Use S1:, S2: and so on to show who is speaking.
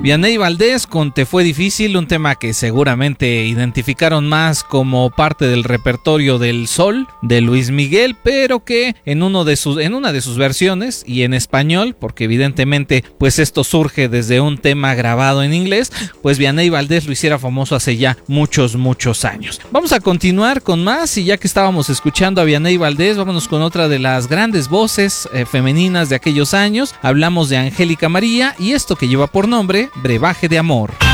S1: Vianney Valdés con Te fue difícil, un tema que seguramente identificaron más como parte del repertorio del Sol de Luis Miguel, pero que en una de sus versiones y en español, porque evidentemente pues esto surge desde un tema grabado en inglés, pues Vianney Valdés lo hiciera famoso hace ya muchos años. Vamos a continuar con más, y ya que estábamos escuchando a Vianney Valdés, vámonos con otra de las grandes voces femeninas de aquellos años. Hablamos de Angélica María y esto que lleva por nombre Brebaje de Amor.